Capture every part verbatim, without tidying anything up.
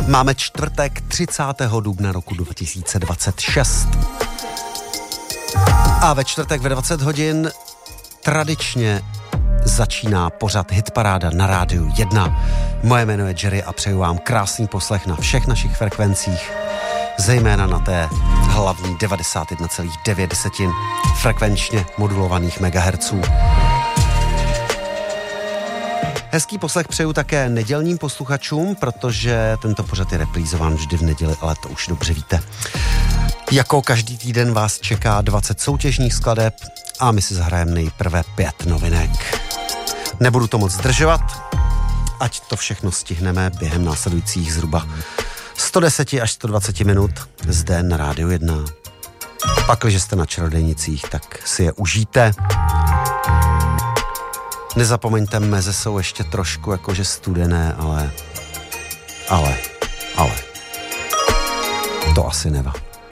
Máme čtvrtek třicátého dubna roku dva tisíce dvacet šest. A ve čtvrtek ve dvacet hodin tradičně začíná pořad Hitparáda na Rádiu jedna. Moje jméno je Jerry a přeju vám krásný poslech na všech našich frekvencích, zejména na té hlavní devadesát jedna celá devět frekvenčně modulovaných megahertzů. Hezký poslech přeju také nedělním posluchačům, protože tento pořad je reprízován vždy v neděli, ale to už dobře víte. Jako každý týden vás čeká dvacet soutěžních skladeb a my si zahrajeme nejprve pět novinek. Nebudu to moc zdržovat, ať to všechno stihneme během následujících zhruba sto deset až sto dvacet minut zde na Rádiu jedna. Pakliže jste na čarodějnicích, tak si je užijte. Nezapomeňte, meze jsou ještě trošku jakože studené, ale, ale, ale, to asi neva.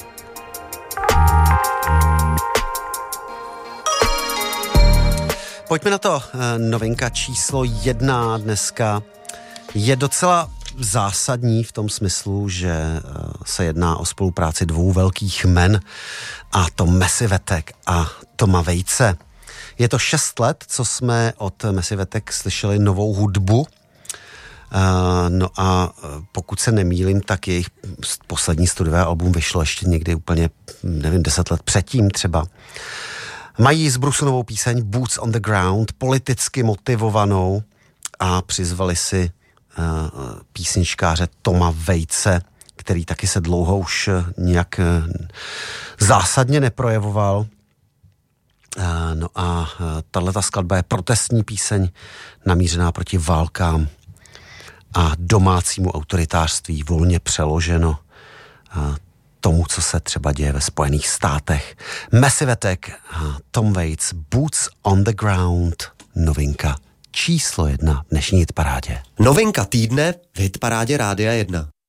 Pojďme na to. Novinka číslo jedna dneska je docela zásadní v tom smyslu, že se jedná o spolupráci dvou velkých men, a to Massive Attack a Toma Waitse. Je to šest let, co jsme od Massive Attack slyšeli novou hudbu. Uh, no a pokud se nemýlím, tak jejich poslední studiové album vyšlo ještě někdy úplně, nevím, deset let předtím třeba. Mají zbrusunovou píseň Boots on the Ground, politicky motivovanou, a přizvali si uh, písničkáře Toma Waitse, který taky se dlouho už nějak uh, zásadně neprojevoval. No a tahleta skladba je protestní píseň namířená proti válkám a domácímu autoritářství, volně přeloženo tomu, co se třeba děje ve Spojených státech. Massive Attack, Tom Waits, Boots on the Ground, novinka číslo jedna v dnešní hitparádě. Novinka týdne v hitparádě Rádia jedna.